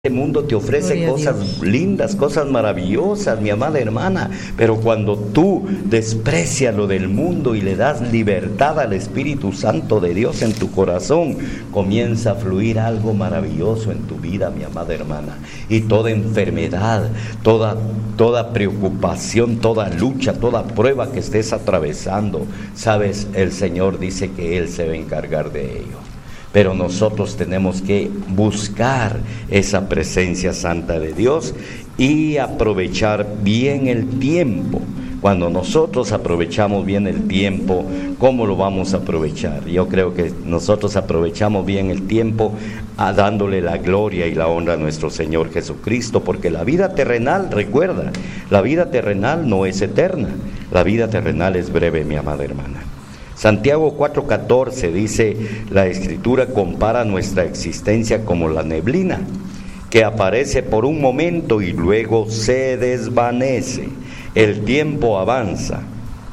Este mundo te ofrece cosas lindas, cosas maravillosas, mi amada hermana, pero cuando tú desprecias lo del mundo y le das libertad al Espíritu Santo de Dios en tu corazón, comienza a fluir algo maravilloso en tu vida, mi amada hermana. Y toda enfermedad, toda preocupación, toda lucha, toda prueba que estés atravesando, sabes, el Señor dice que Él se va a encargar de ello. Pero nosotros tenemos que buscar esa presencia santa de Dios y aprovechar bien el tiempo. Cuando nosotros aprovechamos bien el tiempo, ¿cómo lo vamos a aprovechar? Yo creo que nosotros aprovechamos bien el tiempo dándole la gloria y la honra a nuestro Señor Jesucristo, porque la vida terrenal, recuerda, la vida terrenal no es eterna, la vida terrenal es breve, mi amada hermana. Santiago 4:14 dice, la Escritura compara nuestra existencia como la neblina, que aparece por un momento y luego se desvanece. El tiempo avanza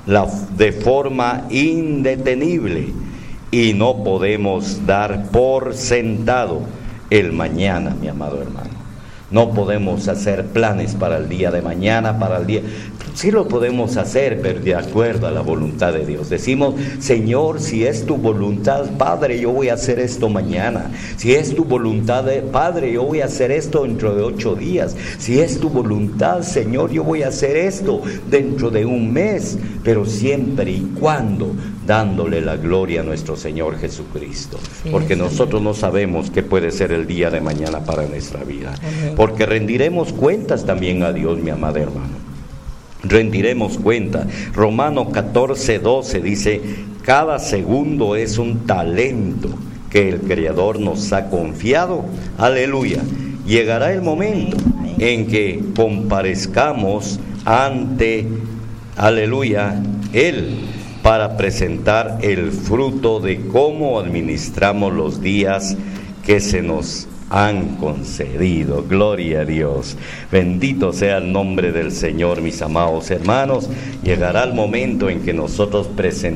de forma indetenible y no podemos dar por sentado el mañana, mi amado hermano. No podemos hacer planes para el día de mañana, para el día... Sí lo podemos hacer, pero de acuerdo a la voluntad de Dios. Decimos, Señor, si es tu voluntad, Padre, yo voy a hacer esto mañana. Si es tu voluntad, Padre, yo voy a hacer esto dentro de 8 días. Si es tu voluntad, Señor, yo voy a hacer esto dentro de un mes. Pero siempre y cuando dándole la gloria a nuestro Señor Jesucristo. Porque nosotros no sabemos qué puede ser el día de mañana para nuestra vida. Porque rendiremos cuentas también a Dios, mi amada hermana. Rendiremos cuenta. Romanos 14:12 dice, cada segundo es un talento que el Creador nos ha confiado. Aleluya. Llegará el momento en que comparezcamos ante, aleluya, Él, para presentar el fruto de cómo administramos los días que se nos han concedido. Gloria a Dios. Bendito sea el nombre del Señor, mis amados hermanos. Llegará el momento en que nosotros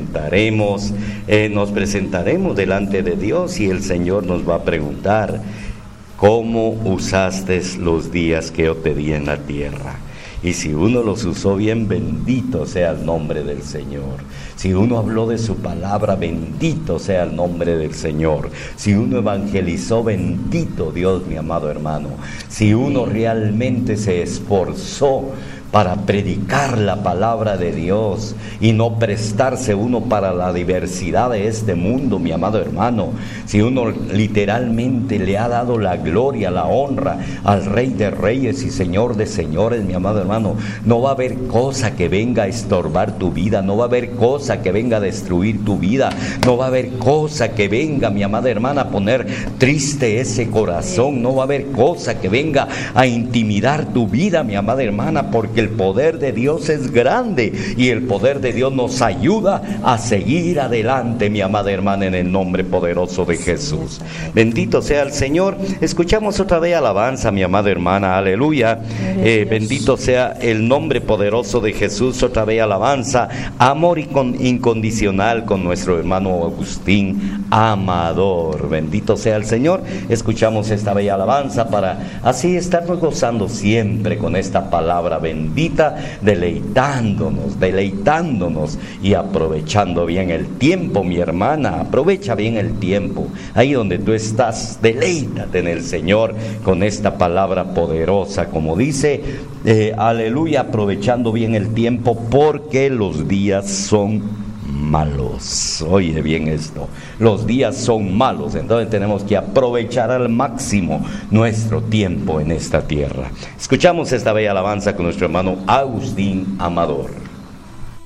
nos presentaremos delante de Dios y el Señor nos va a preguntar, ¿cómo usaste los días que yo te di en la tierra? Y si uno los usó bien, bendito sea el nombre del Señor. Si uno habló de su palabra, bendito sea el nombre del Señor. Si uno evangelizó, bendito Dios, mi amado hermano. Si uno realmente se esforzó para predicar la palabra de Dios y no prestarse uno para la diversidad de este mundo, mi amado hermano. Si uno literalmente le ha dado la gloria, la honra al Rey de Reyes y Señor de Señores, mi amado hermano, no va a haber cosa que venga a estorbar tu vida, no va a haber cosa que venga a destruir tu vida, no va a haber cosa que venga, mi amada hermana, a poner triste ese corazón, no va a haber cosa que venga a intimidar tu vida, mi amada hermana, porque el poder de Dios es grande y el poder de Dios nos ayuda a seguir adelante, mi amada hermana, en el nombre poderoso de Jesús. Bendito sea el Señor. Escuchamos otra vez alabanza, mi amada hermana, aleluya. Bendito sea el nombre poderoso de Jesús. Otra vez alabanza, amor incondicional con nuestro hermano Agustín Amador. Bendito sea el Señor. Escuchamos esta bella alabanza para así estarnos gozando siempre con esta palabra bendita, deleitándonos y aprovechando bien el tiempo, mi hermana. Aprovecha bien el tiempo. Ahí donde tú estás, deleítate en el Señor con esta palabra poderosa, como dice, aleluya, aprovechando bien el tiempo, porque los días son malos. Oye bien esto, los días son malos, entonces tenemos que aprovechar al máximo nuestro tiempo en esta tierra. Escuchamos esta bella alabanza con nuestro hermano Agustín Amador.